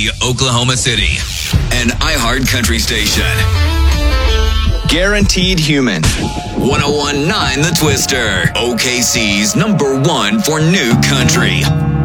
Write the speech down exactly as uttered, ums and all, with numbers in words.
City, Oklahoma City. An iHeart Country station. Guaranteed Human. one oh one point nine The Twister. O K C's number one for new country.